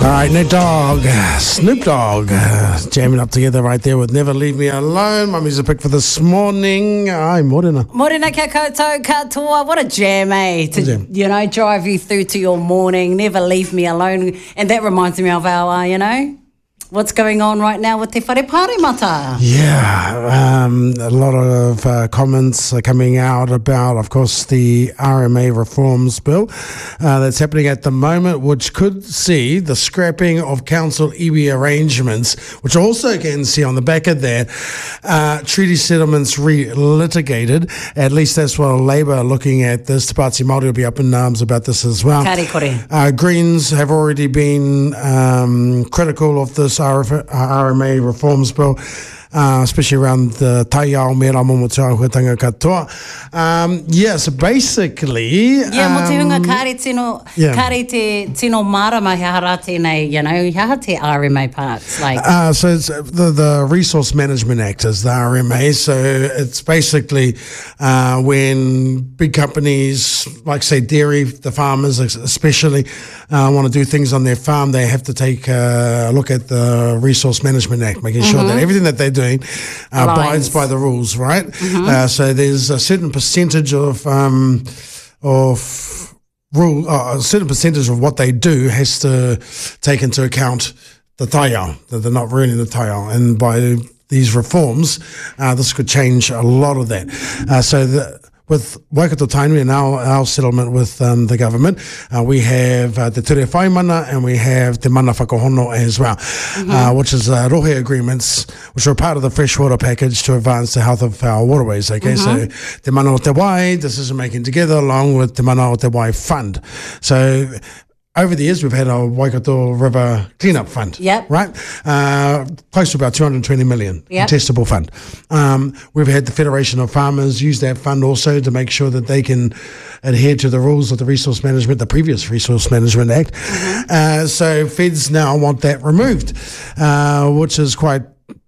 All right, Snoop Dogg, jamming up together right there with Never Leave Me Alone. My music pick for this morning. Ai, morena. Morena kia koutou katoa. What a jam, eh? To, drive you through to your morning. Never leave me alone. And that reminds me of our, what's going on right now with Te Whare Pāremata. Yeah, a lot of comments are coming out about, of course, the RMA reforms bill that's happening at the moment, which could see the scrapping of council iwi arrangements, which also can see on the back of that treaty settlements re-litigated. At least that's what Labour are looking at this. Te Pāti Māori will be up in arms about this as well. Kare kore. Greens have already been critical of this RMA reforms bill, especially around the taiao mera momotua huatanga katoa. So basically... mo te hunga kare te tino marama he hara tēnei, he ha te RMA parts. So it's the Resource Management Act is the RMA, so it's basically when big companies, like say dairy, the farmers especially, want to do things on their farm, they have to take a look at the Resource Management Act, making sure that everything that they're doing abides by the rules, right? So there's a certain percentage of a certain percentage of what they do has to take into account the taiao, that they're not ruining the taiao, and by these reforms, this could change a lot of that. With Waikato Tainui and our settlement with the government, we have the Ture Whai Mana and we have Te Mana Whakahono as well, which is rohe agreements, which are part of the freshwater package to advance the health of our waterways. Okay, so Te Mana o Te Wai, decision making together, along with Te Mana o Te Wai Fund. So over the years, we've had a Waikato River Cleanup Fund, right? Close to about 220 million, contestable fund. We've had the Federation of Farmers use that fund also to make sure that they can adhere to the rules of the the previous Resource Management Act. So feds now want that removed, which is quite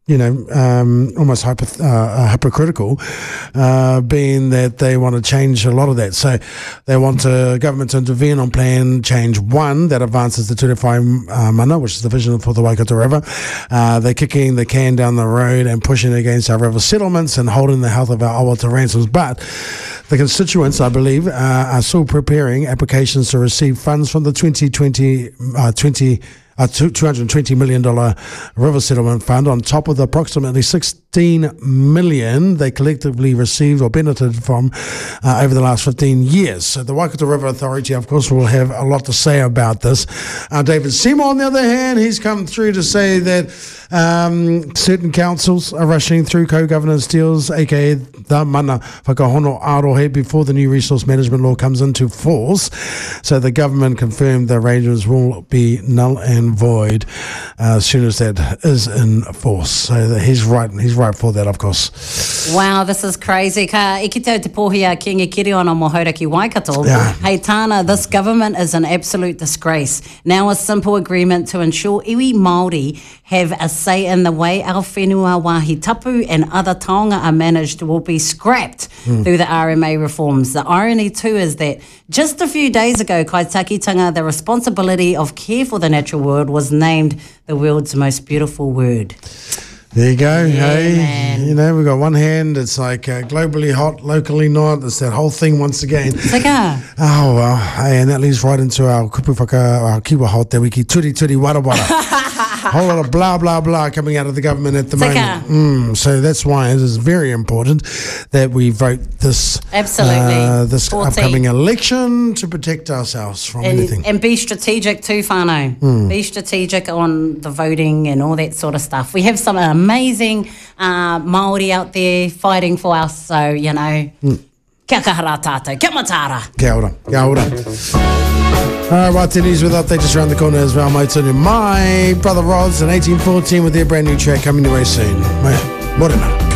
almost hypocritical, being that they want to change a lot of that. So they want government to intervene on Plan Change 1 that advances the Ture Whai Mana, which is the vision for the Waikato River. They're kicking the can down the road and pushing against our river settlements and holding the health of our awa to ransoms. But the constituents, I believe, are still preparing applications to receive funds from the $220 million river settlement fund on top of the approximately 16 million they collectively received or benefited from over the last 15 years. So the Waikato River Authority, of course, will have a lot to say about this. David Seymour, on the other hand, he's come through to say that certain councils are rushing through co-governance deals, aka the Mana Whakahono Arohe, before the new resource management law comes into force. So the government confirmed the arrangements will be null and void as soon as that is in force. So he's right for that, of course. Wow, this is crazy. Ka ikitau te pohia ki nge kiri ona mo Hauraki Waikato. Hey Tana, this government is an absolute disgrace. Now a simple agreement to ensure iwi Māori have a say in the way our whenua wāhi tapu and other taonga are managed will be scrapped through the RMA reforms. The irony too is that just a few days ago, Kaitakitanga, the responsibility of care for the natural world was named the world's most beautiful word. There you go. Hey, man. We've got one hand, it's like globally hot, locally not. It's that whole thing once again. Oh, well. Hey, and that leads right into our kupu our kiwa hot te wiki, turi wara wara. Whole lot of blah, blah, blah coming out of the government at the moment. So that's why it is very important that we vote this this upcoming election to protect ourselves from anything. And be strategic too, whānau. Be strategic on the voting and all that sort of stuff. We have some amazing Māori out there fighting for us, so, kia kahara tātou, kia matara. Kia ora, kia ora. All right, Teddy's with updates around the corner as well. My brother Rods in 1814 with their brand new track coming your way soon. Morena.